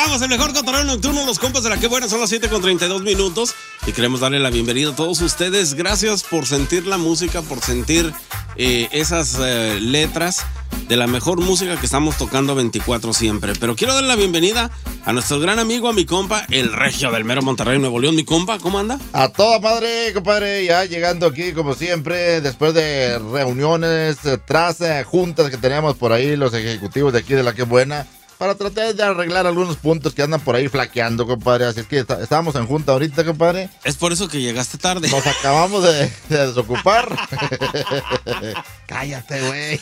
Arrancamos el mejor cotorreo nocturno, los compas de la que buena, son las 7:32 y queremos darle la bienvenida a todos ustedes. Gracias por sentir la música, por sentir esas letras de la mejor música que estamos tocando 24 siempre. Pero quiero darle la bienvenida a nuestro gran amigo, a mi compa, el regio del mero Monterrey, Nuevo León. Mi compa, ¿cómo anda? A toda madre, compadre, ya llegando aquí como siempre, después de reuniones, tras juntas que teníamos por ahí los ejecutivos de aquí de la que buena, para tratar de arreglar algunos puntos que andan por ahí flaqueando, compadre. Así es que estábamos en junta ahorita, compadre. Es por eso que llegaste tarde. Nos acabamos de desocupar. Cállate, güey.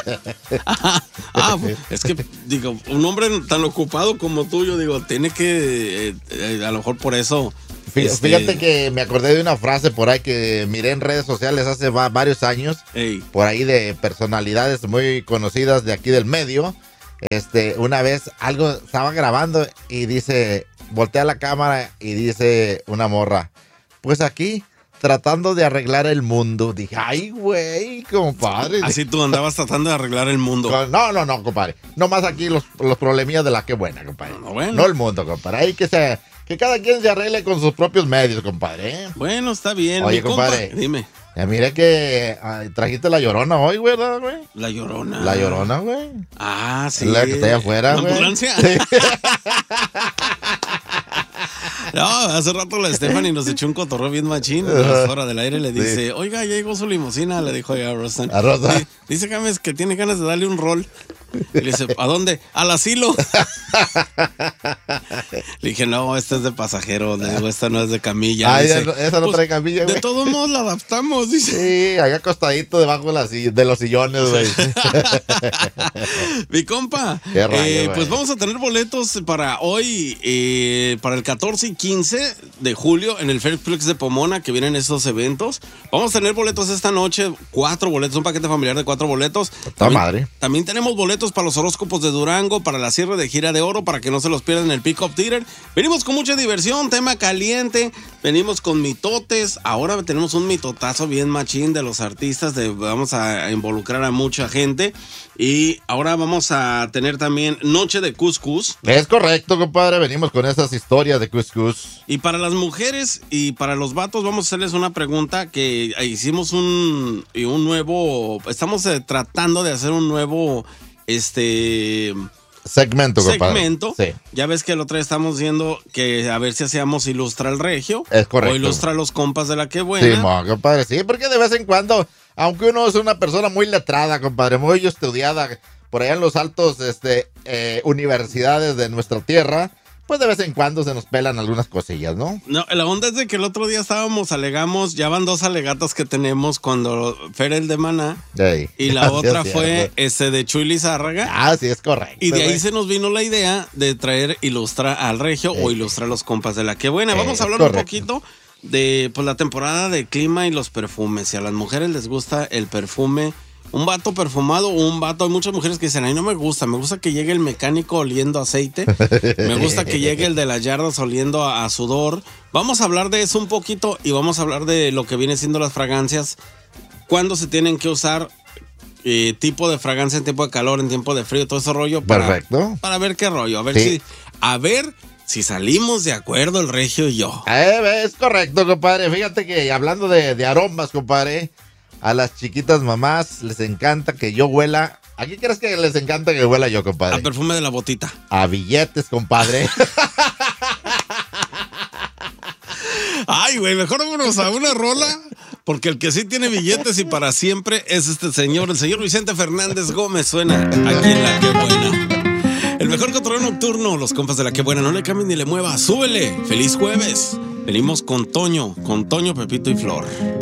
Es que, digo, un hombre tan ocupado como tú, yo digo, tiene que, a lo mejor por eso... Fíjate que me acordé de una frase por ahí que miré en redes sociales hace varios años. Ey. Por ahí de personalidades muy conocidas de aquí del medio. Una vez algo estaba grabando y dice, voltea la cámara y dice una morra, pues aquí tratando de arreglar el mundo. Dije, ay, güey, compadre. Así tú andabas tratando de arreglar el mundo. No, compadre. No más aquí los problemillas de la que buena, compadre. Bueno. No el mundo, compadre. Ahí que cada quien se arregle con sus propios medios, compadre. Bueno, está bien. Oye, compadre. Dime. Ya mire que trajiste la Llorona hoy, ¿verdad, güey? La Llorona. La Llorona, güey. Ah, sí. La que está allá afuera, güey. ¿La ambulancia? Sí. No, hace rato la Stephanie nos echó un cotorreo bien machín. Fuera del aire le dice, sí. Oiga, ya llegó su limusina, le dijo a Rosan. A Rosa. Dice James que tiene ganas de darle un rol. Y le dice, ¿a dónde? Al asilo. Le dije, no, esta es de pasajero. Le digo, esta no es de camilla. Ah, dice, esa no trae camilla, güey. De todos modos la adaptamos, dice. Sí, allá acostadito debajo de los sillones, güey. Mi compa, qué rayo, pues vamos a tener boletos para hoy, para el 14 y 15 de julio en el Fairplex de Pomona, que vienen esos eventos. Vamos a tener boletos esta noche, 4 boletos, un paquete familiar de 4 boletos. También tenemos boletos para los horóscopos de Durango, para la cierre de Gira de Oro, para que no se los pierdan en el Pick-Up Theater. Venimos con mucha diversión, tema caliente, venimos con mitotes. Ahora tenemos un mitotazo bien machín de los artistas, vamos a involucrar a mucha gente. Y ahora vamos a tener también Noche de Cuscús. Es correcto, compadre, venimos con esas historias de Cuscús. Y para las mujeres y para los vatos vamos a hacerles una pregunta que hicimos un nuevo, estamos tratando de hacer un nuevo segmento, compadre. Sí. Ya ves que el otro día estamos diciendo que a ver si hacíamos Ilustra al Regio. Es correcto. O Ilustra a los compas de la que buena. Sí, compadre, sí, porque de vez en cuando, aunque uno es una persona muy letrada, compadre, muy estudiada, por allá en los altos universidades de nuestra tierra, pues de vez en cuando se nos pelan algunas cosillas, ¿no? No, la onda es de que el otro día alegamos, ya van 2 alegatas que tenemos cuando Fer el de Maná. Hey, y la otra fue de Chuy Lizárraga. Ah, sí, es correcto. Y de ahí se nos vino la idea de traer Ilustra al Regio o Ilustra a los compas de la que buena. Vamos a hablar un poquito de pues la temporada de clima y los perfumes. Si a las mujeres les gusta el perfume, un vato perfumado o un vato, hay muchas mujeres que dicen, ay, no me gusta que llegue el mecánico oliendo aceite, me gusta que llegue el de las yardas oliendo a sudor. Vamos a hablar de eso un poquito y vamos a hablar de lo que viene siendo las fragancias, cuándo se tienen que usar, tipo de fragancia en tiempo de calor, en tiempo de frío, todo ese rollo. Perfecto. Para ver qué rollo, a ver si salimos de acuerdo el Regio y yo. Es correcto, compadre. Fíjate que hablando de aromas, compadre, a las chiquitas mamás les encanta que yo huela. ¿A qué crees que les encanta que huela yo, compadre? Al perfume de la botita. A billetes, compadre. Ay, güey, mejor vámonos a una rola, porque el que sí tiene billetes y para siempre es el señor Vicente Fernández Gómez. Suena aquí en La Que Buena. El mejor cotorreo nocturno, los compas de La Que Buena. No le cambien ni le mueva, súbele. Feliz jueves. Venimos con Toño, Pepito y Flor.